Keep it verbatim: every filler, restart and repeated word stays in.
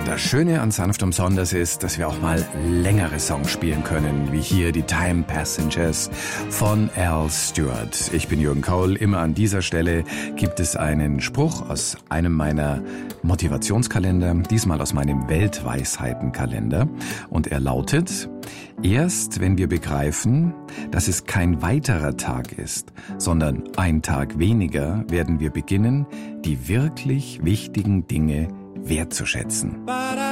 Das Schöne an Sanft umsonders ist, dass wir auch mal längere Songs spielen können, wie hier die Time Passengers von Al Stewart. Ich bin Jürgen Kaul. Immer an dieser Stelle gibt es einen Spruch aus einem meiner Motivationskalender, diesmal aus meinem Weltweisheitenkalender. Und er lautet: Erst wenn wir begreifen, dass es kein weiterer Tag ist, sondern ein Tag weniger, werden wir beginnen, die wirklich wichtigen Dinge wertzuschätzen.